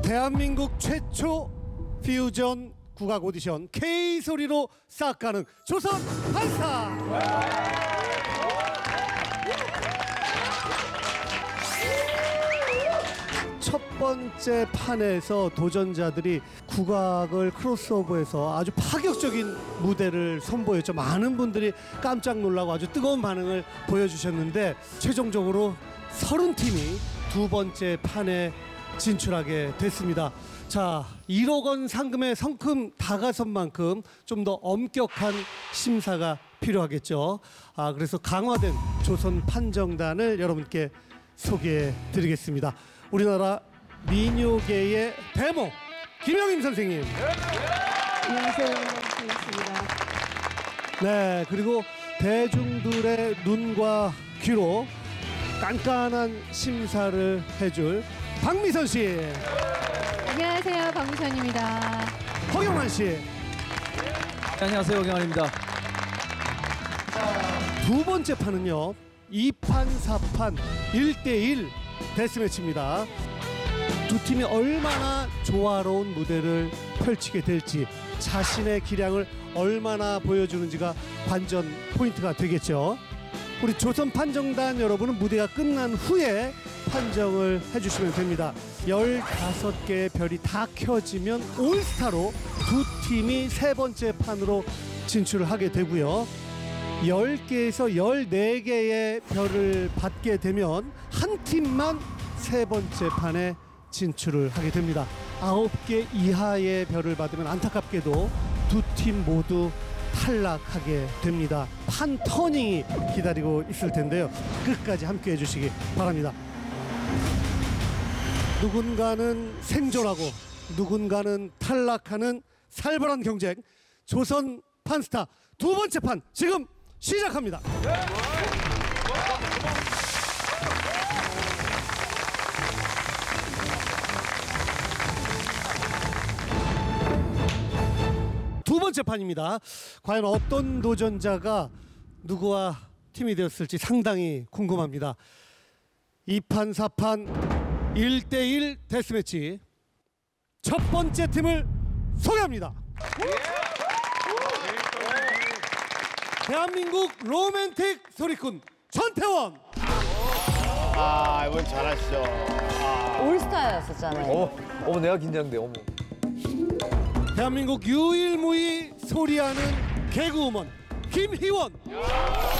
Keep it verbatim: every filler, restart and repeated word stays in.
대한민국 최초 퓨전 국악 오디션 K소리로 싹 가는 조선 판스타. 첫 번째 판에서 도전자들이 국악을 크로스오버해서 아주 파격적인 무대를 선보였죠. 많은 분들이 깜짝 놀라고 아주 뜨거운 반응을 보여주셨는데 최종적으로 서른 팀이 두 번째 판에 진출하게 됐습니다. 자, 일억 원 상금의 성큼 다가선 만큼 좀 더 엄격한 심사가 필요하겠죠. 아, 그래서 강화된 조선 판정단을 여러분께 소개해 드리겠습니다. 우리나라 민요계의 대모 김영임 선생님. 안녕하세요. 반갑습니다. 네, 그리고 대중들의 눈과 귀로 깐깐한 심사를 해줄 박미선 씨. 안녕하세요. 박미선입니다. 허경환 씨. 네, 안녕하세요. 허경환입니다. 두 번째 판은요, 이 판, 사 판 일 대일 데스매치입니다. 두 팀이 얼마나 조화로운 무대를 펼치게 될지, 자신의 기량을 얼마나 보여주는지가 관전 포인트가 되겠죠. 우리 조선 판정단 여러분은 무대가 끝난 후에 판정을 해주시면 됩니다. 열다섯 개의 별이 다 켜지면 올스타로 두 팀이 세 번째 판으로 진출을 하게 되고요. 열 개에서 열네 개의 별을 받게 되면 한 팀만 세 번째 판에 진출을 하게 됩니다. 아홉 개 이하의 별을 받으면 안타깝게도 두 팀 모두 탈락하게 됩니다. 판 터닝이 기다리고 있을 텐데요. 끝까지 함께 해주시기 바랍니다. 누군가는 생존하고 누군가는 탈락하는 살벌한 경쟁, 조선 판스타 두 번째 판 지금 시작합니다. 두 번째 판입니다. 과연 어떤 도전자가 누구와 팀이 되었을지 상당히 궁금합니다. 이 판, 사 판 일 대일 데스매치 첫 번째 팀을 소개합니다. 대한민국 로맨틱 소리꾼 전태원. 아, 이번 잘하시죠. 아. 올스타였었잖아요. 어, 어머 내가 긴장돼. 어머. 대한민국 유일무이 소리하는 개그우먼 김희원.